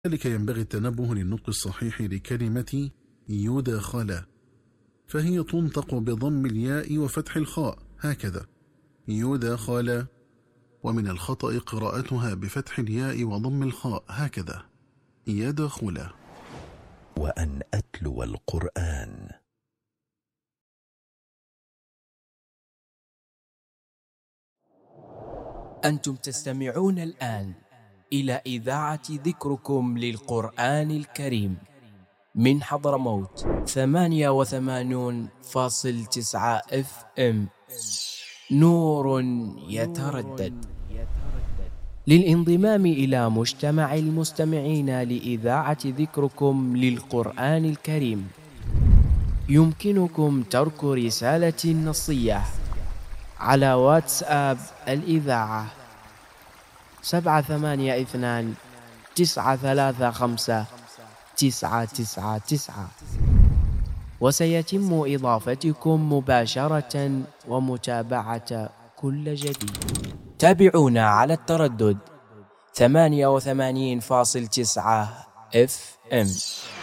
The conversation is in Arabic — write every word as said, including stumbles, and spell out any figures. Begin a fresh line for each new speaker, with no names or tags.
لذلك ينبغي التنبه للنطق الصحيح لكلمة يدخل، فهي تنطق بضم الياء وفتح الخاء هكذا يدخل، ومن الخطأ قراءتها بفتح الياء وضم الخاء هكذا يدخل.
وأن أتلو القرآن.
أنتم تستمعون الآن إلى إذاعة ذكركم للقرآن الكريم من حضرموت ثمانية وثمانون فاصل تسعة اف ام، نور يتردد. للانضمام إلى مجتمع المستمعين لإذاعة ذكركم للقرآن الكريم يمكنكم ترك رسالة نصية على واتساب الإذاعة سبعة ثمانية اثنان تسعة ثلاثة خمسة تسعة تسعة تسعة، وسيتم إضافتكم مباشرة ومتابعة كل جديد. تابعونا على التردد ثمانية وثمانين فاصل تسعة اف ام.